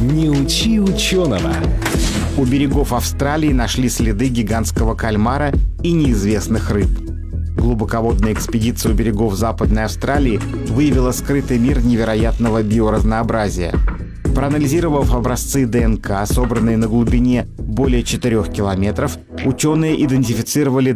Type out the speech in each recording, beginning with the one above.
Не учи ученого. У берегов Австралии нашли следы гигантского кальмара и неизвестных рыб. Глубоководная экспедиция у берегов Западной Австралии выявила скрытый мир невероятного биоразнообразия. Проанализировав образцы ДНК, собранные на глубине более 4 километров, ученые идентифицировали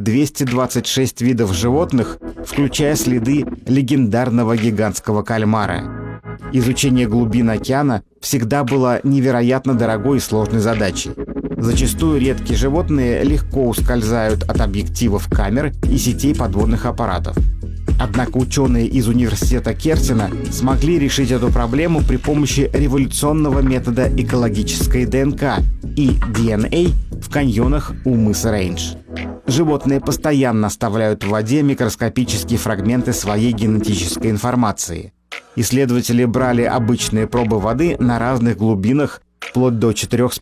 226 видов животных, включая следы легендарного гигантского кальмара. Изучение глубин океана всегда было невероятно дорогой и сложной задачей. Зачастую редкие животные легко ускользают от объективов камер и сетей подводных аппаратов. Однако ученые из университета Кертина смогли решить эту проблему при помощи революционного метода экологической ДНК и DNA в каньонах у мыса Рейндж. Животные постоянно оставляют в воде микроскопические фрагменты своей генетической информации. Исследователи брали обычные пробы воды на разных глубинах, вплоть до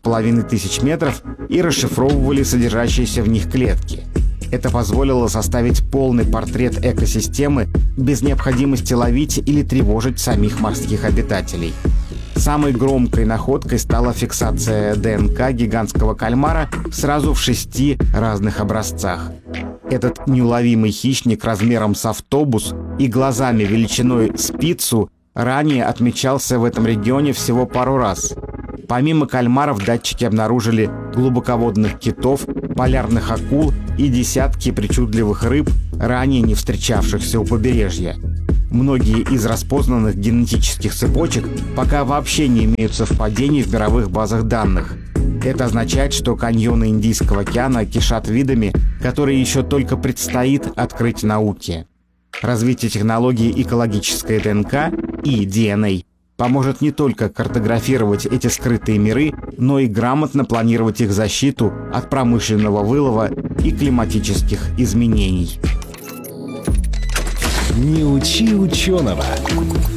4500 метров, и расшифровывали содержащиеся в них клетки. Это позволило составить полный портрет экосистемы без необходимости ловить или тревожить самих морских обитателей. Самой громкой находкой стала фиксация ДНК гигантского кальмара сразу в 6 разных образцах. Этот неуловимый хищник размером с автобус и глазами величиной с пиццу ранее отмечался в этом регионе всего пару раз. Помимо кальмаров датчики обнаружили глубоководных китов, полярных акул и десятки причудливых рыб, ранее не встречавшихся у побережья. Многие из распознанных генетических цепочек пока вообще не имеют совпадений в мировых базах данных. Это означает, что каньоны Индийского океана кишат видами, которые еще только предстоит открыть науке. Развитие технологий экологической ДНК и DNA поможет не только картографировать эти скрытые миры, но и грамотно планировать их защиту от промышленного вылова и климатических изменений. Не учи ученого.